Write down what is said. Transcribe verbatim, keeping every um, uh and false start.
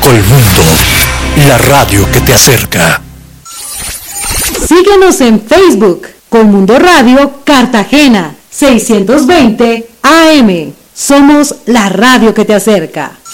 Colmundo, la radio que te acerca. Síguenos en Facebook, Colmundo Radio Cartagena, seiscientos veinte A M. Somos la radio que te acerca.